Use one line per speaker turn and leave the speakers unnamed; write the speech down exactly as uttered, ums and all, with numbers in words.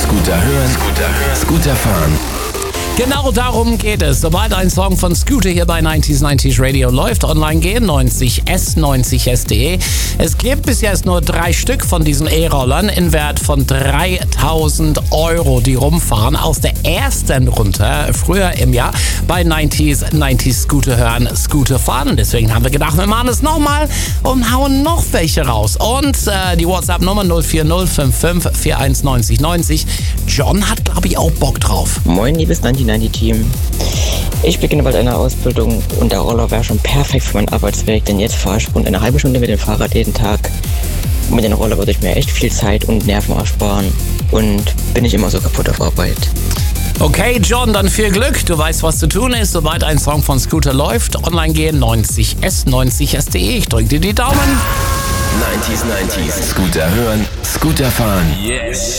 Scooter hören, Scooter hören, Scooter fahren.
Genau darum geht es. Sobald ein Song von Scooter hier bei neunzig neunzig Radio läuft, online gehen, neunzig S, neunzig S punkt de. Es gibt bis jetzt nur drei Stück von diesen E-Rollern in Wert von dreitausend Euro, die rumfahren aus der ersten Runde früher im Jahr bei neunzig neunzig Scooter hören, Scooter fahren. Deswegen haben wir gedacht, wir machen es nochmal und hauen noch welche raus. Und äh, die WhatsApp-Nummer null vier null fünf fünf vier eins neun null neun null. John hat, glaube ich, auch Bock drauf.
Moin, liebes neunzig neunzig Team. Ich beginne bald eine Ausbildung und der Roller wäre schon perfekt für meinen Arbeitsweg, denn jetzt fahre ich rund eine halbe Stunde mit dem Fahrrad jeden Tag. Und mit dem Roller würde ich mir echt viel Zeit und Nerven ersparen und bin ich immer so kaputt auf Arbeit.
Okay, John, dann viel Glück. Du weißt, was zu tun ist, sobald ein Song von Scooter läuft. Online gehen, neunzig S, neunzig S punkt de. Ich drücke dir die Daumen.
neunzig neunzig Scooter hören, Scooter fahren.
Yes.